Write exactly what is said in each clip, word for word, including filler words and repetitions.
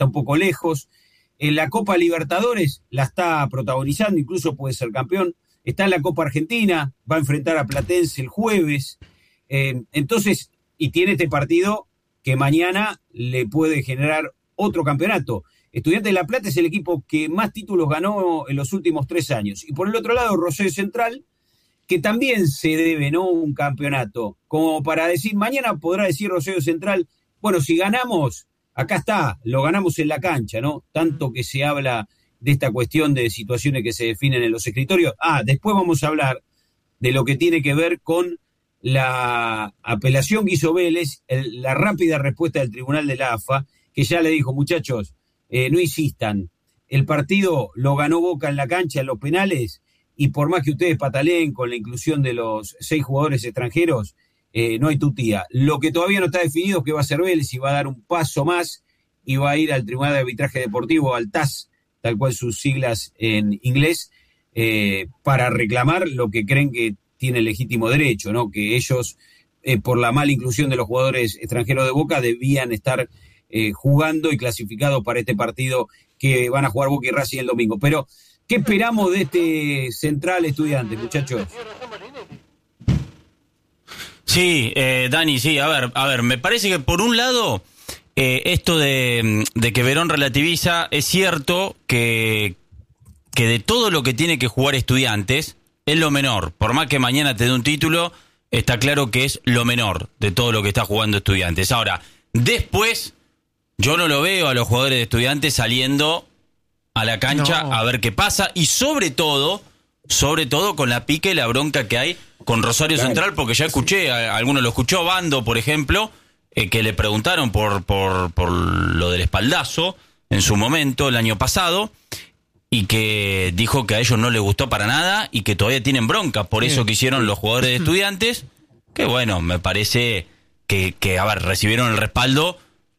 está un poco lejos. En la Copa Libertadores la está protagonizando, incluso puede ser campeón. Está en la Copa Argentina, va a enfrentar a Platense el jueves. Eh, entonces, y tiene este partido que mañana le puede generar otro campeonato. Estudiantes de La Plata es el equipo que más títulos ganó en los últimos tres años. Y por el otro lado, Rosario Central, que también se debe, ¿no?, un campeonato. Como para decir, mañana podrá decir Rosario Central, bueno, si ganamos, acá está, lo ganamos en la cancha, ¿no? Tanto que se habla de esta cuestión de situaciones que se definen en los escritorios. Ah, después vamos a hablar de lo que tiene que ver con la apelación que hizo Vélez, el, la rápida respuesta del Tribunal de la A F A, que ya le dijo, muchachos, eh, no insistan, el partido lo ganó Boca en la cancha, en los penales, y por más que ustedes pataleen con la inclusión de los seis jugadores extranjeros, eh, no hay tutía. Lo que todavía no está definido es que va a hacer Vélez, y va a dar un paso más, y va a ir al Tribunal de Arbitraje Deportivo, al T A S, tal cual sus siglas en inglés, eh, para reclamar lo que creen que tiene legítimo derecho, ¿no? Que ellos, eh, por la mala inclusión de los jugadores extranjeros de Boca, debían estar eh, jugando y clasificados para este partido que van a jugar Boca y Racing el domingo. Pero, ¿qué esperamos de este Central Estudiantes, muchachos? Sí, eh, Dani, sí, a ver, a ver, me parece que por un lado, eh, esto de, de que Verón relativiza, es cierto que, que de todo lo que tiene que jugar Estudiantes, es lo menor. Por más que mañana te dé un título, está claro que es lo menor de todo lo que está jugando Estudiantes. Ahora, después, yo no lo veo a los jugadores de Estudiantes saliendo a la cancha no. a ver qué pasa, y sobre todo, sobre todo con la pica y la bronca que hay con Rosario claro. Central, porque ya escuché, a, a alguno lo escuchó, Bando, por ejemplo, eh, que le preguntaron por, por, por lo del espaldazo en su momento, el año pasado, y que dijo que a ellos no les gustó para nada y que todavía tienen bronca por eso que hicieron los jugadores de Estudiantes, que bueno, me parece que, que a ver, recibieron el respaldo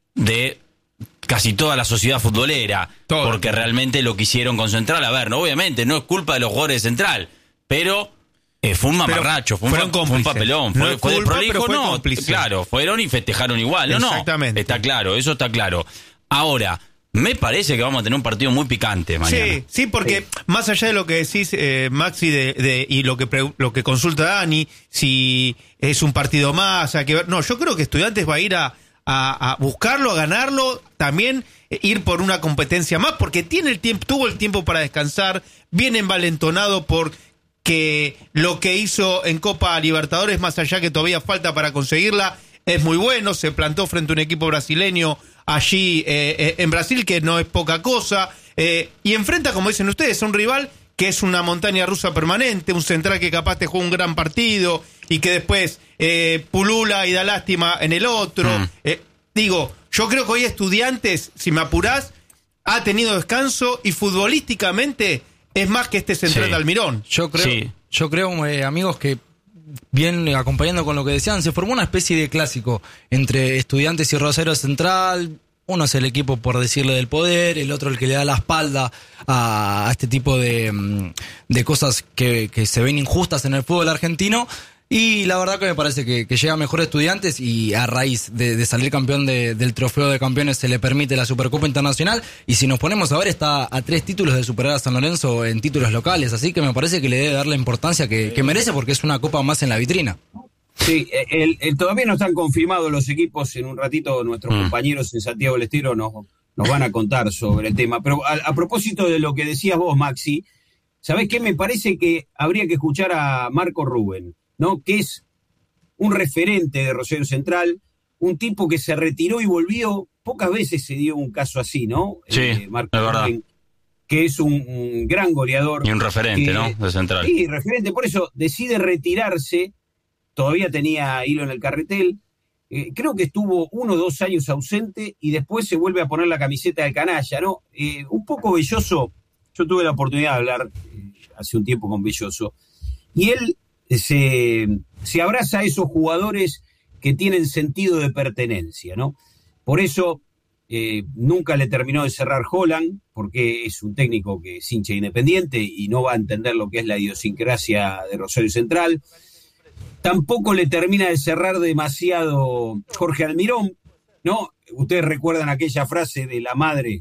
de casi toda la sociedad futbolera, Todo. porque realmente lo que hicieron con Central, a ver, no, obviamente no es culpa de los jugadores de Central, pero eh, fue un mamarracho, fue un, fue un papelón, fue, no fue culpa, desprolijo, pero fue no, cómplice. Claro, fueron y festejaron igual, no, no, Exactamente. está claro, eso está claro. Ahora, me parece que vamos a tener un partido muy picante mañana. Sí, sí, porque sí. más allá de lo que decís, eh, Maxi, de, de, y lo que pre, lo que consulta Dani, si es un partido más, hay que ver. No, yo creo que Estudiantes va a ir a, a, a buscarlo, a ganarlo, también eh, ir por una competencia más, porque tiene el tiempo, tuvo el tiempo para descansar, viene envalentonado por que lo que hizo en Copa Libertadores, más allá que todavía falta para conseguirla, es muy bueno, se plantó frente a un equipo brasileño allí eh, eh, en Brasil, que no es poca cosa, eh, y enfrenta, como dicen ustedes, a un rival que es una montaña rusa permanente, un Central que capaz te juega un gran partido y que después eh, pulula y da lástima en el otro. Mm. Eh, digo, yo creo que hoy Estudiantes, si me apurás, ha tenido descanso y futbolísticamente es más que este Central sí. de Almirón. Yo creo, sí. yo creo eh, amigos, que bien acompañando con lo que decían, se formó una especie de clásico entre Estudiantes y Rosario Central. Uno es el equipo, por decirle, del poder, el otro el que le da la espalda a, a este tipo de, de cosas que, que se ven injustas en el fútbol argentino. Y la verdad que me parece que, que llega mejor Estudiantes, y a raíz de, de salir campeón de, del trofeo de campeones se le permite la Supercopa Internacional, y si nos ponemos a ver está a tres títulos de superar a San Lorenzo en títulos locales, así que me parece que le debe dar la importancia que, que merece, porque es una copa más en la vitrina. Sí, el, el, todavía no están confirmados los equipos, en un ratito nuestros mm. compañeros en Santiago del Estero nos, nos van a contar sobre el tema, pero a, a propósito de lo que decías vos, Maxi, ¿sabés qué? Me parece que habría que escuchar a Marco Rubén, ¿no? Que es un referente de Rosario Central, un tipo que se retiró y volvió. Pocas veces se dio un caso así, ¿no? Sí, eh, Marco es verdad. Rubén, que es un, un gran goleador. Y un referente, que, ¿no? De Central. Sí, referente, por eso decide retirarse, todavía tenía hilo en el carretel, eh, creo que estuvo uno o dos años ausente y después se vuelve a poner la camiseta del canalla, ¿no? Eh, un poco Belloso, yo tuve la oportunidad de hablar eh, hace un tiempo con Belloso, y él Se, se abraza a esos jugadores que tienen sentido de pertenencia, ¿no? Por eso eh, nunca le terminó de cerrar Holland, porque es un técnico que es hincha Independiente y no va a entender lo que es la idiosincrasia de Rosario Central. Tampoco le termina de cerrar demasiado Jorge Almirón, No, ustedes recuerdan aquella frase de la madre